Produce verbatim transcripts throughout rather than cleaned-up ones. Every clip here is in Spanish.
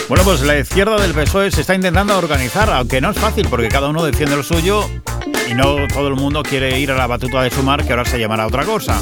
Bueno, pues la izquierda del P S O E se está intentando organizar, aunque no es fácil, porque cada uno defiende lo suyo y no todo el mundo quiere ir a la batuta de Sumar, que ahora se llamará otra cosa.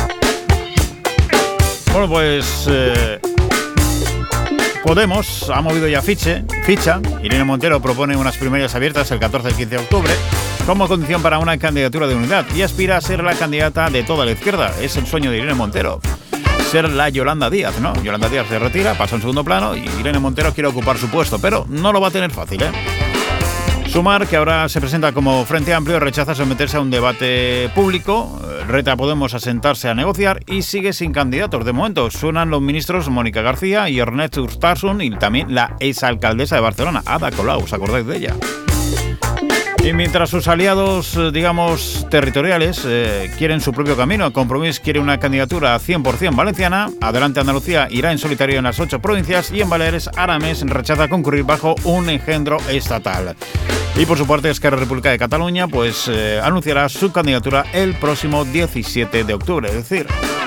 Bueno, pues eh, Podemos ha movido ya fiche, ficha. Irene Montero propone unas primarias abiertas el catorce y el quince de octubre como condición para una candidatura de unidad y aspira a ser la candidata de toda la izquierda. Es el sueño de Irene Montero, ser la Yolanda Díaz, ¿no? Yolanda Díaz se retira, pasa en segundo plano y Irene Montero quiere ocupar su puesto, pero no lo va a tener fácil, ¿eh? Sumar, que ahora se presenta como Frente Amplio, rechaza someterse a un debate público, reta a Podemos a sentarse a negociar y sigue sin candidatos. De momento suenan los ministros Mónica García y Ernest Urtasun y también la exalcaldesa de Barcelona, Ada Colau, ¿os acordáis de ella? Y mientras sus aliados, digamos, territoriales eh, quieren su propio camino, Compromís quiere una candidatura cien por ciento valenciana, Adelante Andalucía irá en solitario en las ocho provincias y en Baleares Arames rechaza concurrir bajo un engendro estatal. Y por su parte, Esquerra República de Cataluña pues eh, anunciará su candidatura el próximo diecisiete de octubre, es decir,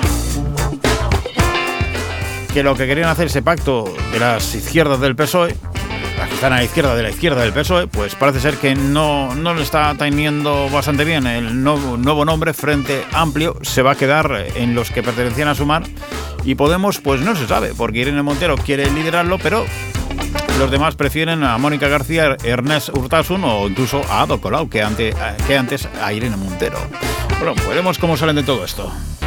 que lo que querían hacer ese pacto de las izquierdas del P S O E, las que están a la izquierda de la izquierda del P S O E, pues parece ser que no, no le está teniendo bastante bien. El nuevo, nuevo nombre, Frente Amplio, se va a quedar en los que pertenecían a Sumar y Podemos, pues no se sabe, porque Irene Montero quiere liderarlo, pero los demás prefieren a Mónica García, Ernest Urtasun o incluso a Ada Colau, que, ante, que antes a Irene Montero. Bueno, veremos cómo salen de todo esto.